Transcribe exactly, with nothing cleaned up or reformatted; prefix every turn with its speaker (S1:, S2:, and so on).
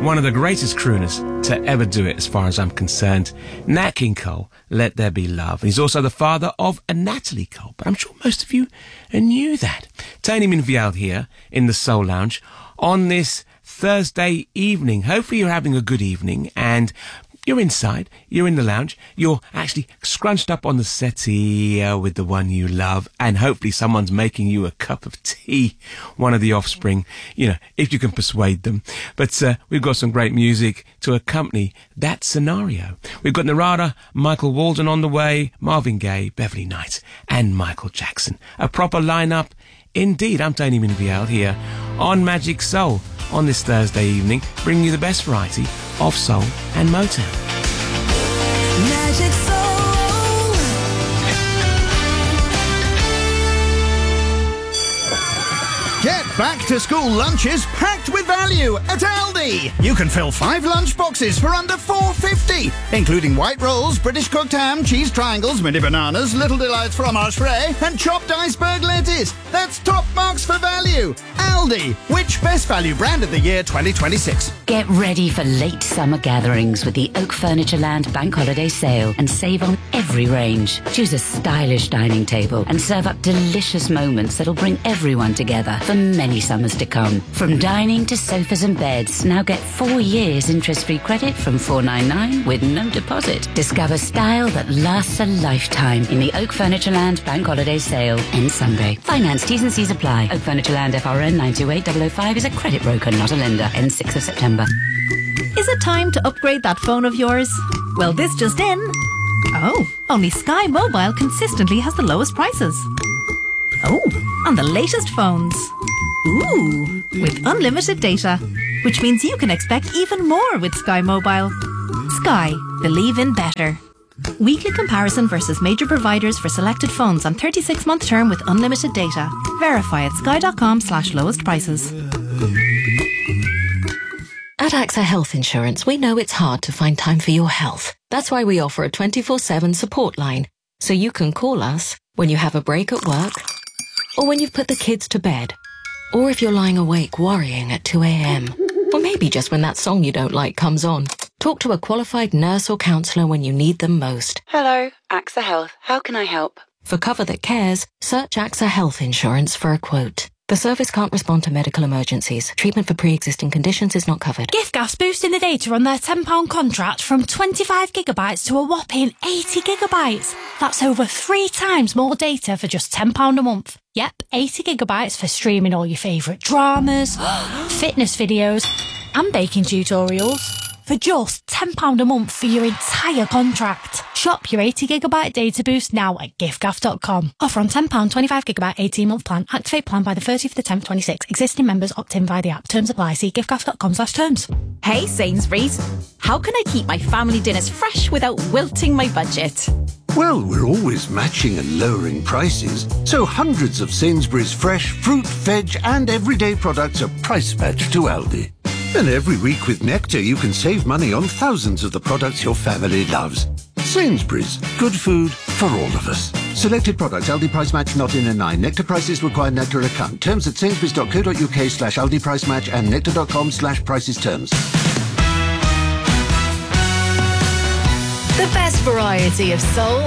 S1: one of the greatest crooners to ever do it as far as I'm concerned. Nat King Cole, Let There Be Love. He's also the father of a Natalie Cole, but I'm sure most of you knew that. Tony Minfield here in the Soul Lounge on this Thursday evening. Hopefully you're having a good evening and you're inside, you're in the lounge, you're actually scrunched up on the settee uh, with the one you love, and hopefully someone's making you a cup of tea, one of the Offspring, you know, if you can persuade them. But uh, we've got some great music to accompany that scenario. We've got Narada, Michael Walden on the way, Marvin Gaye, Beverly Knight, and Michael Jackson. A proper lineup indeed. I'm Tony Minfield here on Magic Soul on this Thursday evening, bringing you the best variety of soul and Motown.
S2: Magic Soul.
S3: Get back to school lunches packed with value at Aldi. You can fill five lunch boxes for under four fifty, including white rolls, British cooked ham, cheese triangles, mini bananas, Little Delights fromage frais, and chopped iceberg lettuce. That's top marks for value. Aldi, which best value brand of the year twenty twenty-six?
S4: Get ready for late summer gatherings with the Oak Furnitureland Bank Holiday Sale and save on every range. Choose a stylish dining table and serve up delicious moments that'll bring everyone together for many summers to come. From dining to sofas and beds, now get four years interest-free credit from four ninety-nine with no deposit. Discover style that lasts a lifetime in the Oak Furnitureland Bank Holiday Sale. Ends Sunday. Finance T's and C's apply. Oak Furnitureland F R N nine two eight zero zero five is a credit broker, not a lender. Ends sixth of September.
S5: Is it time to upgrade that phone of yours? Well, this just in. Oh, only Sky Mobile consistently has the lowest prices. Oh, on the latest phones. Ooh, with unlimited data, which means you can expect even more with Sky Mobile. Sky, believe in better. Weekly comparison versus major providers for selected phones on thirty-six month term with unlimited data. Verify at sky.com slash lowest prices.
S6: At AXA Health Insurance, we know it's hard to find time for your health. That's why we offer a twenty-four seven support line, so you can call us when you have a break at work, or when you've put the kids to bed, or if you're lying awake worrying at two a.m, or maybe just when that song you don't like comes on. Talk to a qualified nurse or counsellor when you need them most.
S7: Hello, AXA Health. How can I help?
S6: For cover that cares, search AXA Health Insurance for a quote. The service can't respond to medical emergencies. Treatment for pre-existing conditions is not covered.
S8: Giftgas boosting the data on their ten pound contract from twenty-five gigabytes to a whopping eighty gigabytes. That's over three times more data for just ten pounds a month. Yep, eighty gigabytes for streaming all your favourite dramas, fitness videos and baking tutorials for just ten pounds a month for your entire contract. Shop your eighty gigabyte data boost now at giftgaff dot com. Offer on ten pounds twenty-five gigabyte eighteen month plan. Activate plan by the thirtieth of the tenth twenty-six. Existing members opt in via the app. Terms apply. See giftgaff dot com slash terms.
S5: Hey Sainsbury's, how can I keep my family dinners fresh without wilting my budget?
S9: Well, we're always matching and lowering prices, so hundreds of Sainsbury's fresh fruit, veg and everyday products are price matched to Aldi. And every week with Nectar you can save money on thousands of the products your family loves. Sainsbury's, good food for all of us. Selected products, Aldi price match not in a nine. Nectar prices require Nectar account. Terms at sainsbury's.co.uk slash Aldi price match and nectar.com slash prices terms.
S6: The best variety of soul